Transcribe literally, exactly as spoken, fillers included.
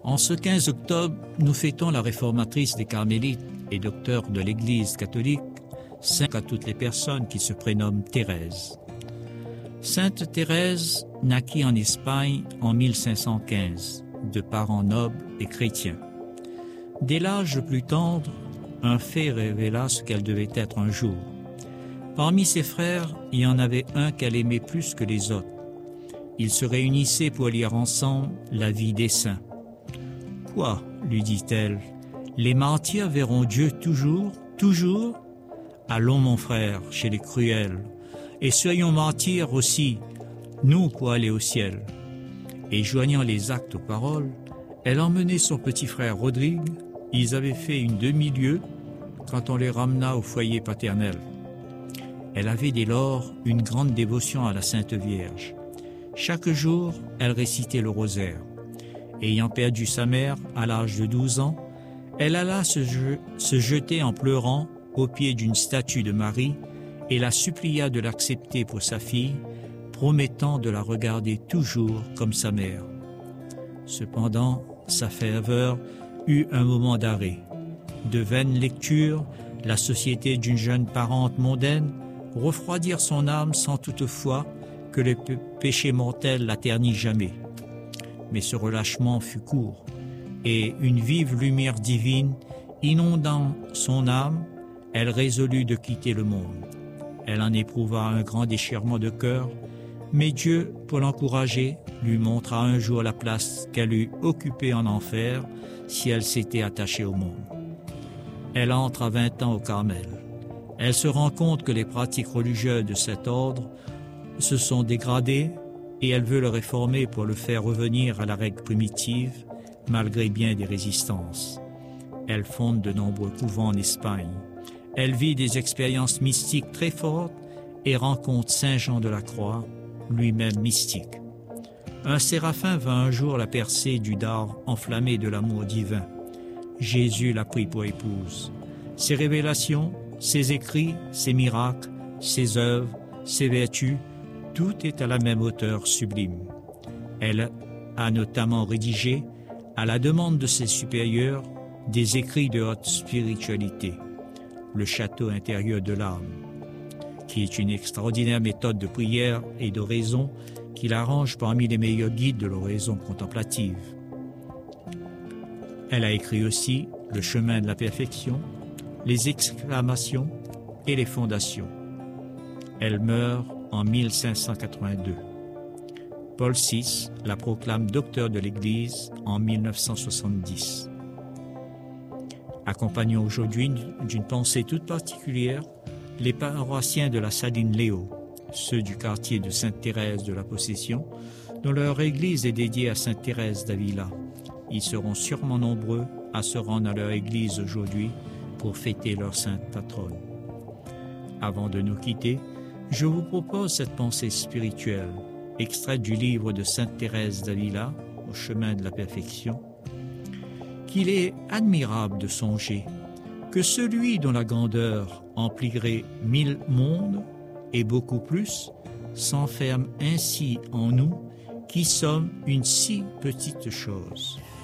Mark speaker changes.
Speaker 1: En ce quinze octobre, nous fêtons la réformatrice des Carmélites et docteur de l'Église catholique, sainte à toutes les personnes qui se prénomment Thérèse. Sainte Thérèse naquit en Espagne en mille cinq cent quinze, de parents nobles et chrétiens. Dès l'âge le plus tendre, un fait révéla ce qu'elle devait être un jour. Parmi ses frères, il y en avait un qu'elle aimait plus que les autres. Ils se réunissaient pour lire ensemble la vie des saints. « Quoi, lui dit-elle, les martyrs verront Dieu toujours, toujours ? Allons, mon frère, chez les cruels, et soyons martyrs aussi, nous, pour aller au ciel. » Et joignant les actes aux paroles, elle emmenait son petit frère Rodrigue. Ils avaient fait une demi-lieue quand on les ramena au foyer paternel. Elle avait dès lors une grande dévotion à la Sainte Vierge. Chaque jour, elle récitait le rosaire. Ayant perdu sa mère à l'âge de douze ans, elle alla se, je- se jeter en pleurant au pied d'une statue de Marie et la supplia de l'accepter pour sa fille, promettant de la regarder toujours comme sa mère. Cependant, sa ferveur eut un moment d'arrêt. De vaines lectures, la société d'une jeune parente mondaine refroidirent son âme sans toutefois que le p- péché mortel la ternit jamais. Mais ce relâchement fut court, et une vive lumière divine inondant son âme, elle résolut de quitter le monde. Elle en éprouva un grand déchirement de cœur, mais Dieu, pour l'encourager, lui montra un jour la place qu'elle eût occupée en enfer si elle s'était attachée au monde. Elle entre à vingt ans au Carmel. Elle se rend compte que les pratiques religieuses de cet ordre se sont dégradées et elle veut le réformer pour le faire revenir à la règle primitive, malgré bien des résistances. Elle fonde de nombreux couvents en Espagne. Elle vit des expériences mystiques très fortes et rencontre Saint Jean de la Croix, lui-même mystique. Un séraphin vint un jour la percer du dard enflammé de l'amour divin. Jésus l'a pris pour épouse. Ses révélations, ses écrits, ses miracles, ses œuvres, ses vertus, tout est à la même hauteur sublime. Elle a notamment rédigé, à la demande de ses supérieurs, des écrits de haute spiritualité, le château intérieur de l'âme, qui est une extraordinaire méthode de prière et d'oraison qui l'arrange parmi les meilleurs guides de l'oraison contemplative. Elle a écrit aussi le chemin de la perfection, les exclamations et les fondations. Elle meurt en mille cinq cent quatre-vingt-deux. Paul six la proclame docteur de l'Église en mille neuf cent soixante-dix. Accompagnons aujourd'hui d'une pensée toute particulière les paroissiens de la Saline Léo, ceux du quartier de Sainte-Thérèse de la Possession, dont leur église est dédiée à Sainte Thérèse d'Avila. Ils seront sûrement nombreux à se rendre à leur église aujourd'hui pour fêter leur sainte patronne. Avant de nous quitter, je vous propose cette pensée spirituelle, extraite du livre de Sainte Thérèse d'Avila, Au chemin de la perfection, qu'il est admirable de songer que celui dont la grandeur emplirait mille mondes et beaucoup plus s'enferme ainsi en nous qui sommes une si petite chose.